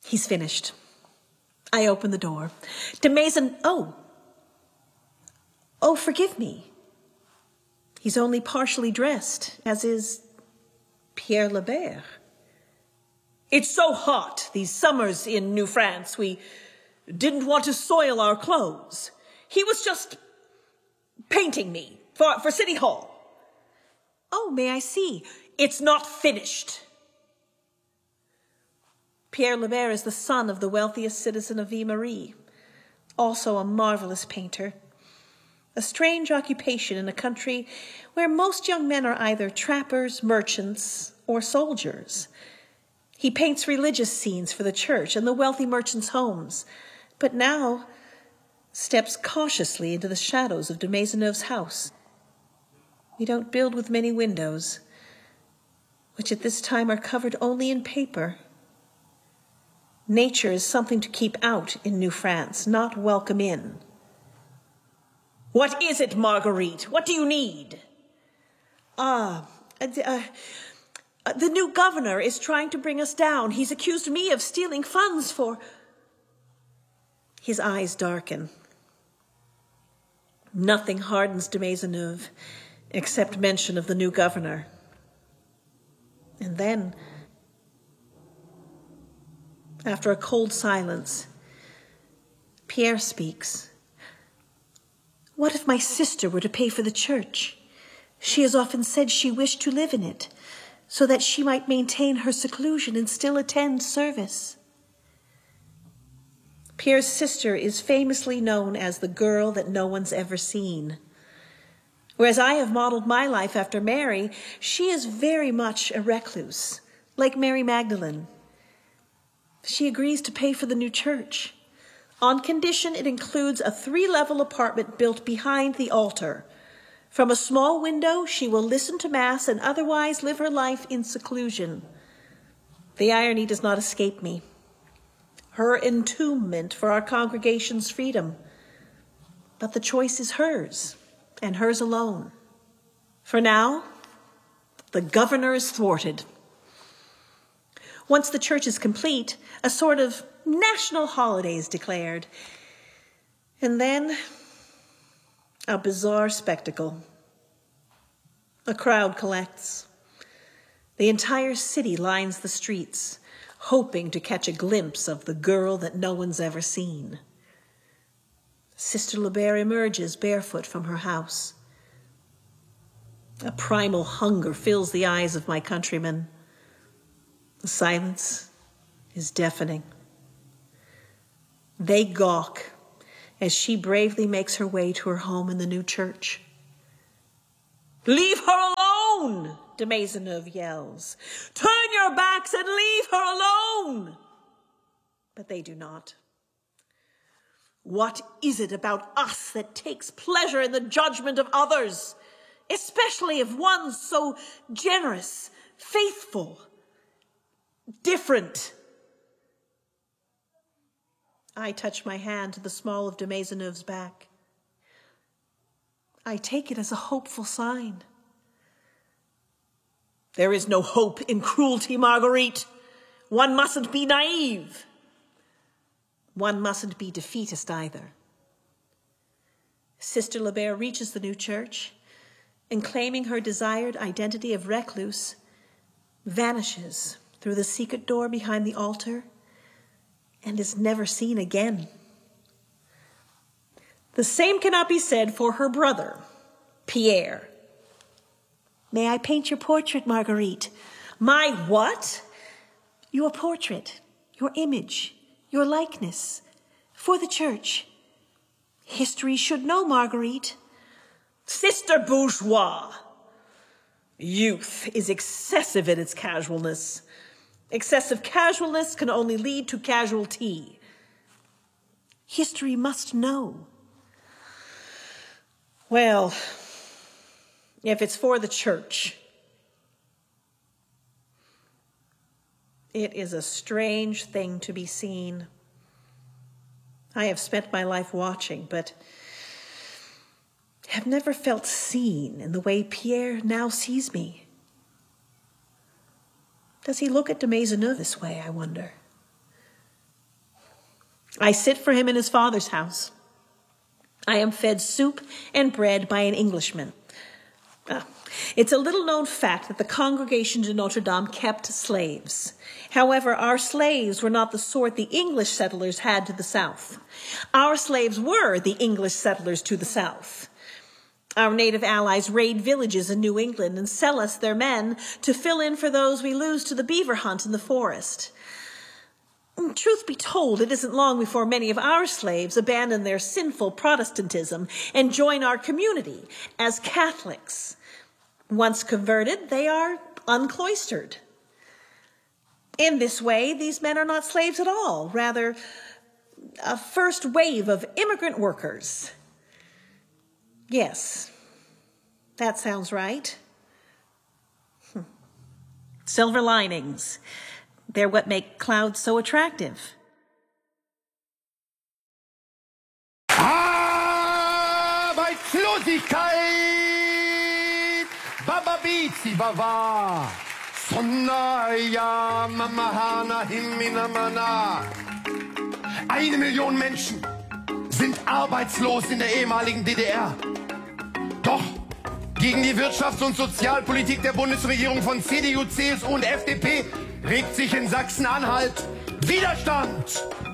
He's finished. I open the door. De Maison, oh, forgive me. He's only partially dressed, as is Pierre Lebert. It's so hot these summers in New France. We didn't want to soil our clothes. He was just painting me for City Hall. Oh, may I see? It's not finished. Pierre Lebert is the son of the wealthiest citizen of Ville-Marie, also a marvelous painter. A strange occupation in a country where most young men are either trappers, merchants, or soldiers. He paints religious scenes for the church and the wealthy merchants' homes, but now steps cautiously into the shadows of de Maisonneuve's house. We don't build with many windows, which at this time are covered only in paper. Nature is something to keep out in New France, not welcome in. What is it, Marguerite? What do you need? The new governor is trying to bring us down. He's accused me of stealing funds for... His eyes darken. Nothing hardens de Maisonneuve except mention of the new governor. And then, after a cold silence, Pierre speaks. What if my sister were to pay for the church? She has often said she wished to live in it, so that she might maintain her seclusion and still attend service. Pierre's sister is famously known as the girl that no one's ever seen. Whereas I have modeled my life after Mary, she is very much a recluse, like Mary Magdalene. She agrees to pay for the new church, on condition it includes a 3-level apartment built behind the altar. From a small window, she will listen to Mass and otherwise live her life in seclusion. The irony does not escape me. Her entombment for our congregation's freedom. But the choice is hers, and hers alone. For now, the governor is thwarted. Once the church is complete, a sort of national holiday is declared. And then, a bizarre spectacle. A crowd collects. The entire city lines the streets, hoping to catch a glimpse of the girl that no one's ever seen. Sister Lebert emerges barefoot from her house. A primal hunger fills the eyes of my countrymen. The silence is deafening. They gawk as she bravely makes her way to her home in the new church. "Leave her alone!" de Maisonneuve yells. "Turn your backs and leave her alone!" But they do not. What is it about us that takes pleasure in the judgment of others, especially of one so generous, faithful, different? I touch my hand to the small of de Maisonneuve's back. I take it as a hopeful sign. There is no hope in cruelty, Marguerite. One mustn't be naive. One mustn't be defeatist either. Sister Lebert reaches the new church and, claiming her desired identity of recluse, vanishes through the secret door behind the altar and is never seen again. The same cannot be said for her brother, Pierre. "May I paint your portrait, Marguerite?" "My what?" "Your portrait, your image, your likeness, for the church. History should know, Marguerite." "Sister Bourgeois, youth is excessive in its casualness. Excessive casualness can only lead to casualty." "History must know." Well, if it's for the church, it is a strange thing to be seen. I have spent my life watching, but have never felt seen in the way Pierre now sees me. Does he look at de Maisonneuve this way, I wonder? I sit for him in his father's house. I am fed soup and bread by an Englishman. It's a little-known fact that the Congregation de Notre Dame kept slaves. However, our slaves were not the sort the English settlers had to the south. Our slaves were the English settlers to the south. Our native allies raid villages in New England and sell us their men to fill in for those we lose to the beaver hunt in the forest. Truth be told, it isn't long before many of our slaves abandon their sinful Protestantism and join our community as Catholics. Once converted, they are uncloistered. In this way, these men are not slaves at all, rather a first wave of immigrant workers. Yes, that sounds right. Silver linings. They're what make clouds so attractive. Arbeitslosigkeit! Bababizi baba! Sonnaya mamahana himminamana! 1 Million Menschen sind arbeitslos in der ehemaligen DDR. Doch gegen die Wirtschafts- und Sozialpolitik der Bundesregierung von CDU, CSU und FDP regt sich in Sachsen-Anhalt Widerstand.